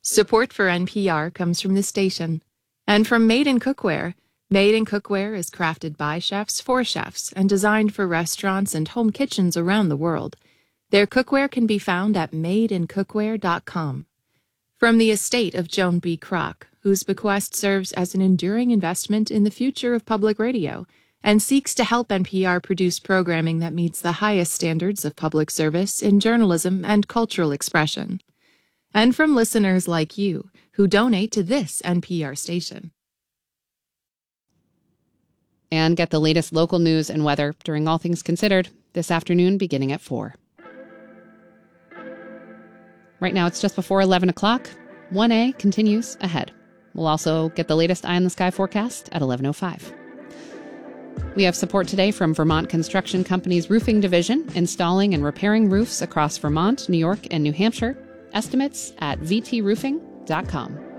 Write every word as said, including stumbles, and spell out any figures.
Support for N P R comes from the station and from Made in Cookware. Made in Cookware is crafted by chefs for chefs and designed for restaurants and home kitchens around the world. Their cookware can be found at made in cookware dot com. From the estate of Joan B. Kroc, whose bequest serves as an enduring investment in the future of public radio and seeks to help N P R produce programming that meets the highest standards of public service in journalism and cultural expression. And from listeners like you who donate to this N P R station. And get the latest local news and weather during All Things Considered this afternoon beginning at four. Right now it's just before eleven o'clock. one A continues ahead. We'll also get the latest Eye on the Sky forecast at eleven oh five. We have support today from Vermont Construction Company's Roofing Division, installing and repairing roofs across Vermont, New York, and New Hampshire. Estimates at v t roofing dot com.